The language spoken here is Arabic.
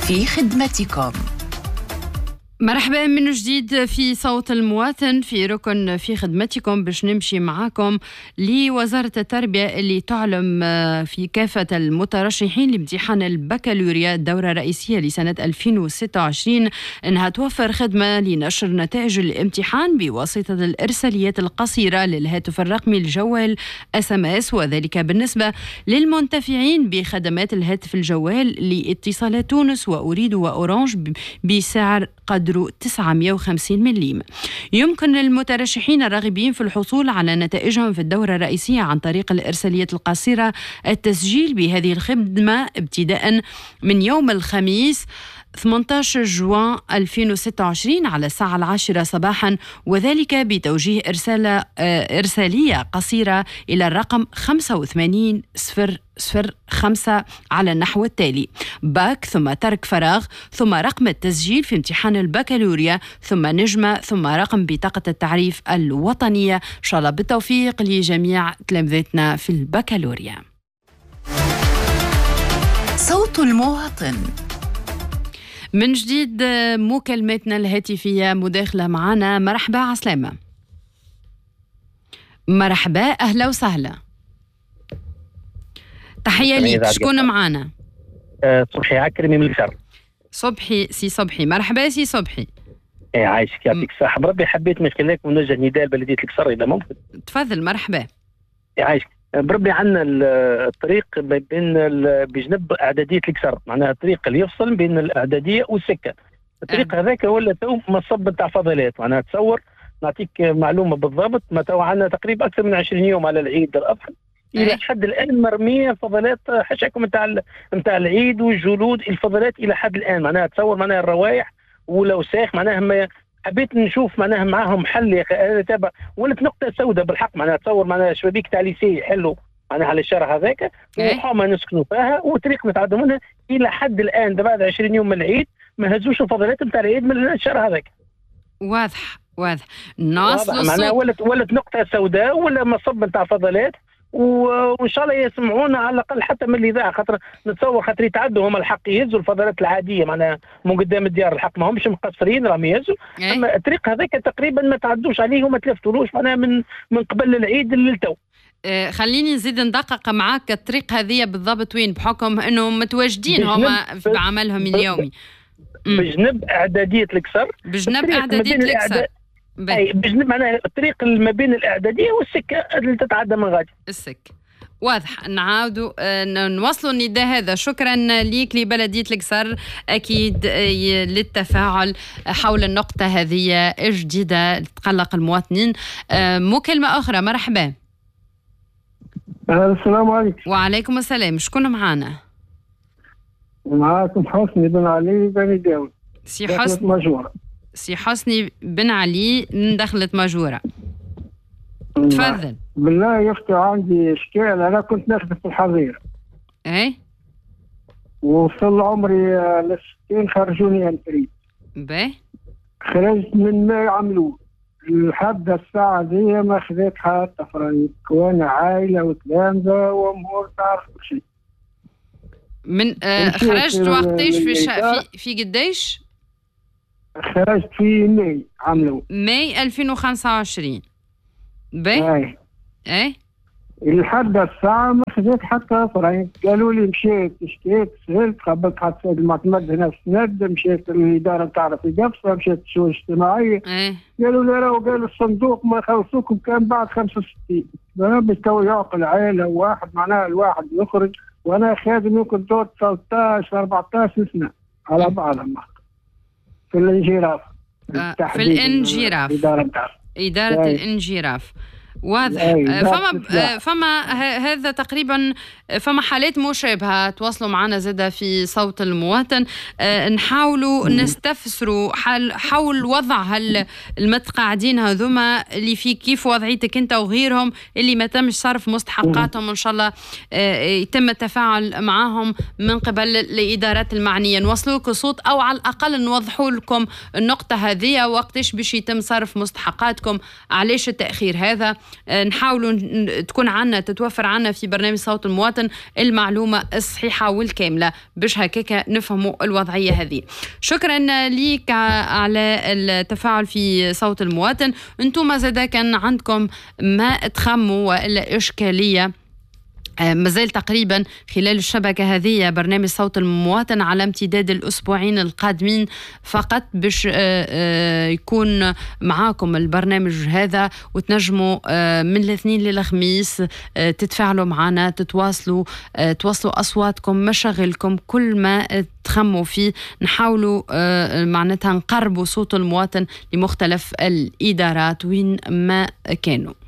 في خدمتكم. مرحبا من جديد في صوت المواطن في ركن في خدمتكم، باش نمشي معاكم لوزارة التربية اللي تعلم في كافة المترشحين لامتحان البكالوريا الدورة الرئيسية لسنة 2026 أنها توفر خدمة لنشر نتائج الامتحان بواسطة الإرساليات القصيرة للهاتف الرقمي الجوال SMS، وذلك بالنسبة للمنتفعين بخدمات الهاتف الجوال لاتصالات تونس وأريد وأورانج بسعر قدره 950 مليم. يمكن للمترشحين الراغبين في الحصول على نتائجهم في الدورة الرئيسية عن طريق الإرسالية القصيرة التسجيل بهذه الخدمة ابتداء من يوم الخميس 18 جوان 2026 على الساعة 10 صباحا، وذلك بتوجيه إرسالية قصيرة إلى الرقم 85005 على النحو التالي: باك ثم ترك فراغ ثم رقم التسجيل في امتحان البكالوريا ثم نجمة ثم رقم بطاقة التعريف الوطنية. إن شاء الله بالتوفيق لجميع تلامذتنا في البكالوريا. صوت المواطن. من جديد مكالمتنا الهاتفية مداخلة معنا. مرحبا عسلامة. مرحبا أهلا وسهلا. تحية ليك. شكون معنا؟ صبحي عكرمي من الكسر. صبحي سي صبحي. مرحبا سي صبحي. عايشك يعطيك الصحة. بربي حبيت من خلالك ونوجه نداء لبلدية الكسر إذا ممكن. تفضل. مرحبا. عايشك. بربي عندنا الطريق بين بجنب اعداديه الكسر، معناها الطريق اللي يفصل بين الاعداديه والسكه. الطريق هذاك ولا تو مصب تاع فضلات، معناها تصور نعطيك معلومه بالضبط، ما تو عندنا تقريبا اكثر من 20 يوم على العيد الاضحى الى حد الان مرميه فضلات حشاكم نتاع العيد والجلود، الفضلات الى حد الان، معناها تصور معناها الروايح والاوساخ، معناها حبيت نشوف معناها معاهم حل يا اخي. هذا تابع ولت نقطه سوداء بالحق، معناها تصور معناها شبابيك تاع ليسي حلوا معناها على الشارع هذاك وحومه نسكنوا فيها وطريق نتعدوا منها الى حد الان. ده بعد 20 يوم من العيد ما هزوش الفضلات نتاع العيد من الشارع هذاك. واضح معناها ولت نقطه سوداء ولا مصب نتاع فضلات، وان شاء الله يسمعونا على الاقل حتى من الاذاعه، خاطر نتصور خاطر يتعدوا هم الحق يهزوا الفضلات العاديه معناها من قدام الديار، الحق ما همش مقصرين راهم يهزوا. اما الطريق هذاك تقريبا ما تعدوش عليه وما تلفتولوش معناها من قبل العيد للتو. خليني نزيد ندقق معاك. الطريق هذه بالضبط وين، بحكم انه متواجدين هما بعملهم اليومي؟ بجنب اعداديه الكسر. بجنب اعداديه الكسر. بجنب معناها الطريق ما بين الاعداديه والسكه اللي تتعدى من غادي السك. واضح. نعاودوا نوصلوا النداء هذا. شكرا ليك لبلديه الكسر اكيد للتفاعل حول النقطه هذه الجديده تقلق المواطنين. مكالمه اخرى. مرحبا. السلام عليكم. وعليكم السلام. شكون معنا؟ معاكم حسني بن علي بن داود. سي حسني بن علي من دخلة ماجورة. تفضل. بالله يا اختي عندي اشكال. انا كنت نخدم في الحظيره وصل عمري ل60 خرجوني انتريد. خرجت من ما يعملوه لحد الساعه دي ما خذيت حتى فرنك، وانا عائله وتلامذه وامور تعرف كل شيء. من خرجت وقتاش في قديش؟ خرجت في ماي عملوا ماي 2025. لحد الساعة ما خذيت حتى فرنك. قالوا لي مشيت اشتكيت سهلت قبلت حتى المعتمد هنا في السند، مشيت الإدارة تعرف القفصة، مشيت الشؤون الاجتماعية. قالوا لي راهو قال الصندوق ما خلصوكم كان بعد 65. ربي تو يعقل عائلة واحد معناها الواحد يخرج، وأنا خادم يمكن 13 14 سنة على بعضهم في الانجراف. في الانجراف. إدارة الانجراف. واضح. فما هذا تقريبا فما حالات مشابهة. تواصلوا معنا زادة في صوت المواطن. نحاولوا نستفسروا حول وضع المتقاعدين هذوما اللي في كيف وضعيتك انت وغيرهم اللي ما تمش صرف مستحقاتهم. ان شاء الله يتم التفاعل معهم من قبل الإدارات المعنية. نوصلوا لكم صوت او على الاقل نوضحوا لكم النقطة هذه وقتاش باش يتم صرف مستحقاتكم، علاش التأخير هذا. نحاولوا تكون عنا تتوفر عنا في برنامج صوت المواطن المعلومة الصحيحة والكاملة باش هكاك نفهموا الوضعية هذه. شكرا ليك على التفاعل في صوت المواطن. انتم زادا كان عندكم ما تخموا وإلا إشكالية مازال تقريبا خلال الشبكة هذه برنامج صوت المواطن على امتداد الأسبوعين القادمين فقط باش يكون معاكم البرنامج هذا، وتنجموا من الاثنين للخميس تتفاعلوا معنا، توصلوا أصواتكم، مشاغلكم، كل ما تخموا فيه نحاولوا معناتها نقربوا صوت المواطن لمختلف الإدارات وين ما كانوا.